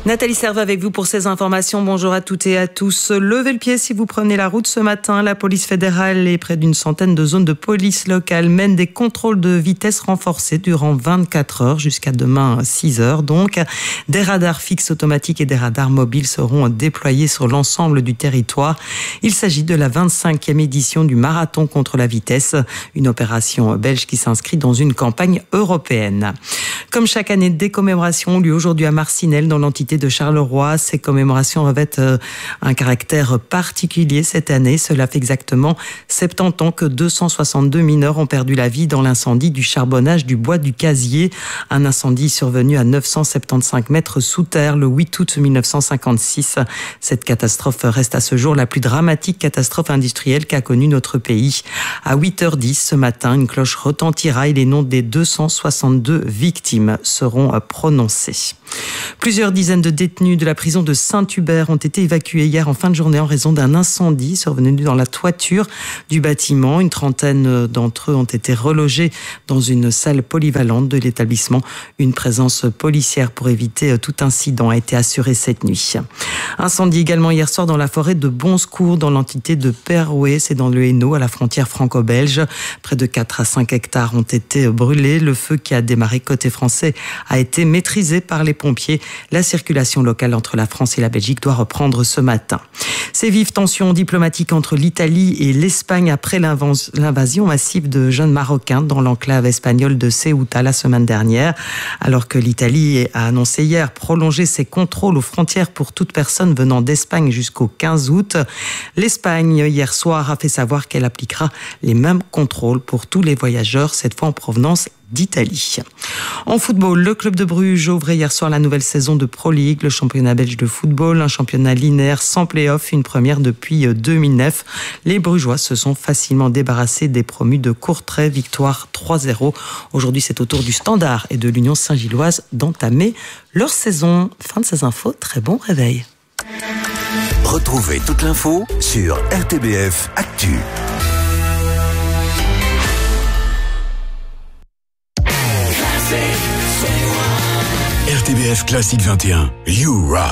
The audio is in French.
Nathalie Serve avec vous pour ces informations. Bonjour à toutes et à tous. Levez le pied si vous prenez la route ce matin. La police fédérale et près d'une centaine de zones de police locale mènent des contrôles de vitesse renforcés durant 24 heures jusqu'à demain 6 heures. Donc, des radars fixes automatiques et des radars mobiles seront déployés sur l'ensemble du territoire. Il s'agit de la 25e édition du marathon contre la vitesse, une opération belge qui s'inscrit dans une campagne européenne. Comme chaque année, des commémorations ont lieu aujourd'hui à Marcinelle, dans l'entité de Charleroi. Ces commémorations revêtent un caractère particulier cette année. Cela fait exactement 70 ans que 262 mineurs ont perdu la vie dans l'incendie du charbonnage du bois du Casier. Un incendie survenu à 975 mètres sous terre le 8 août 1956. Cette catastrophe reste à ce jour la plus dramatique catastrophe industrielle qu'a connue notre pays. À 8h10 ce matin, une cloche retentira et les noms des 262 victimes seront prononcés. Plusieurs dizaines de détenus de la prison de Saint-Hubert ont été évacués hier en fin de journée en raison d'un incendie survenu dans la toiture du bâtiment. Une trentaine d'entre eux ont été relogés dans une salle polyvalente de l'établissement. Une présence policière pour éviter tout incident a été assurée cette nuit. Incendie également hier soir dans la forêt de Bonsecours, dans l'entité de Perouet, c'est dans le Hainaut, à la frontière franco-belge. Près de 4 à 5 hectares ont été brûlés. Le feu qui a démarré côté français a été maîtrisé par les pompiers. La circulation locale entre la France et la Belgique doit reprendre ce matin. Ces vives tensions diplomatiques entre l'Italie et l'Espagne après l'invasion massive de jeunes Marocains dans l'enclave espagnole de Ceuta la semaine dernière. Alors que l'Italie a annoncé hier prolonger ses contrôles aux frontières pour toute personne venant d'Espagne jusqu'au 15 août, l'Espagne hier soir a fait savoir qu'elle appliquera les mêmes contrôles pour tous les voyageurs, cette fois en provenance d'Italie. En football, le club de Bruges ouvrait hier soir la nouvelle saison de Pro League, le championnat belge de football, un championnat linéaire sans play-off, une première depuis 2009. Les Brugeois se sont facilement débarrassés des promus de Courtrai, victoire 3-0. Aujourd'hui, c'est au tour du Standard et de l'Union Saint-Gilloise d'entamer leur saison. Fin de ces infos, très bon réveil. Retrouvez toute l'info sur RTBF Actu. RTBF Classique 21, You Rock.